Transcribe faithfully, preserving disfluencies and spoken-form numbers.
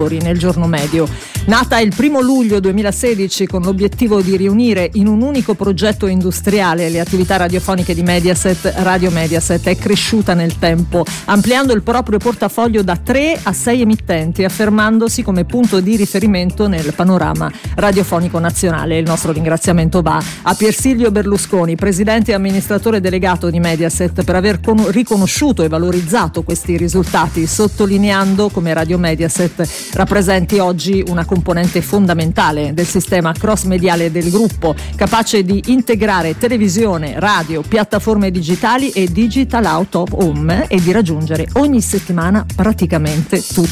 spettatori nel giorno medio. Nata il primo luglio duemilasedici con l'obiettivo di riunire in un unico progetto industriale le attività radiofoniche di Mediaset, Radio Mediaset è cresciuta nel tempo, ampliando il proprio portafoglio da tre a sei emittenti, affermandosi come punto di riferimento nel panorama radiofonico nazionale. Il nostro ringraziamento va a Piersilio Berlusconi, presidente e amministratore delegato di Mediaset, per aver con- riconosciuto e valorizzato questi risultati, sottolineando come Radio Mediaset rappresenti oggi una componente fondamentale del sistema cross-mediale del gruppo, capace di integrare televisione, radio, piattaforme digitali e digital out of home e di raggiungere ogni settimana praticamente tutti